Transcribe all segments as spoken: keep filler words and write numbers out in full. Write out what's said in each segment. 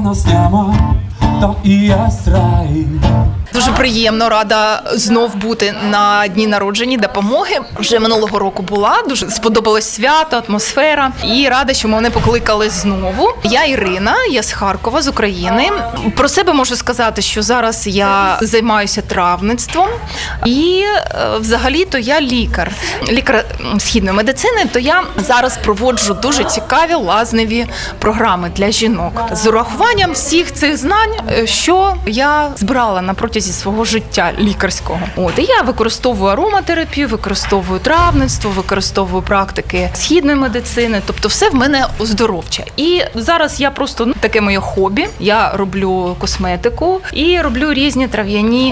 нас няма, там і есть рай. Дуже приємно, рада знов бути на дні народження допомоги. Вже минулого року була, дуже сподобалось свято, атмосфера. І рада, що мене покликали знову. Я Ірина, я з Харкова, з України. Про себе можу сказати, що зараз я займаюся травництвом. І взагалі-то я лікар. Лікар східної медицини, то я зараз проводжу дуже цікаві лазневі програми для жінок. З урахуванням всіх цих знань, що я збирала на протязі свого життя лікарського. От, і я використовую ароматерапію, використовую травництво, використовую практики східної медицини, тобто все в мене оздоровче. І зараз я просто, ну, таке моє хобі, я роблю косметику і роблю різні трав'яні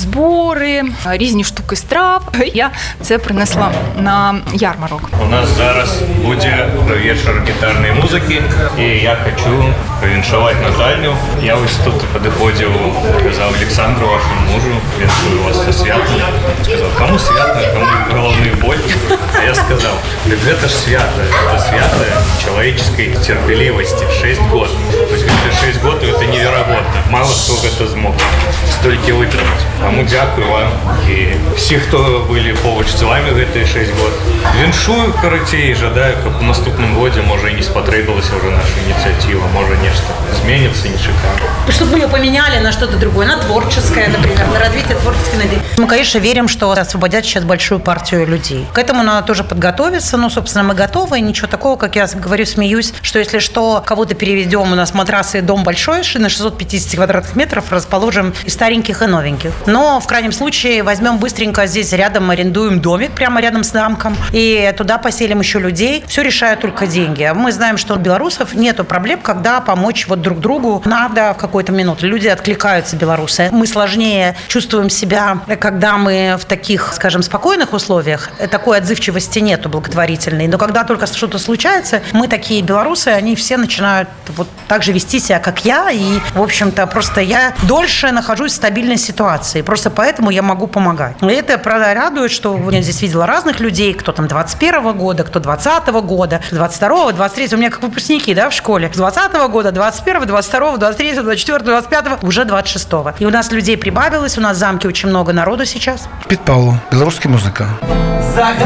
збори, різні штуки з трав. Я це принесла на ярмарок. У нас зараз буде вечір гітарної музики, і я хочу повіншувати Наталю. Я ось тут підходив, казав Олександру, вашому мужу, віншую вас со святом. Сказав, кому свято, кому головную боль. А я сказал, это ж свято, это свято человеческой терпеливости, шесть год. То есть шесть год, это невероятно. Мало кто это смог столько вытримать. Тому дякую вам і всі, хто були поруч з вами в эти шесть год. Віншую, короче, і жадаю, щоб в наступному году, може, і не спотребилася вже наша ініціатива, може, нечто зміниться, не шикарно. Чтобы мы ее поменяли на что-то другое, на творческое, например, на развитие творческой надежды. Мы, конечно, верим, что освободят сейчас большую партию людей. К этому надо тоже подготовиться. Ну, собственно, мы готовы. Ничего такого, как я говорю, смеюсь, что если что, кого-то переведем, у нас матрасы, дом большой, на шестьсот пятьдесят квадратных метров, расположим и стареньких, и новеньких. Но в крайнем случае возьмем быстренько здесь рядом, арендуем домик прямо рядом с замком, и туда поселим еще людей. Все решают только деньги. Мы знаем, что у белорусов нету проблем, когда помочь вот друг другу надо в какой-то минуту. Люди откликаются, белорусы. Мы сложнее чувствуем себя, когда мы в таких, скажем, спокойных условиях. Такой отзывчивости нету благотворительной. Но когда только что-то случается, мы такие белорусы, они все начинают вот так же вести себя, как я. И, в общем-то, просто я дольше нахожусь в стабильной ситуации. Просто поэтому я могу помогать. И это, правда, радует, что я здесь видела разных людей, кто там двадцать первого года, кто двадцатого года, двадцать второго, двадцать третьего. У меня как выпускники, да, в школе. С двадцатого года, двадцать первого, двадцать второго, двадцать третьего, двадцать четвёртого, двадцать пятого, уже двадцать шестого. И у нас людей прибавилось, у нас в замке очень много народу сейчас. Під Павло, білоруська музика.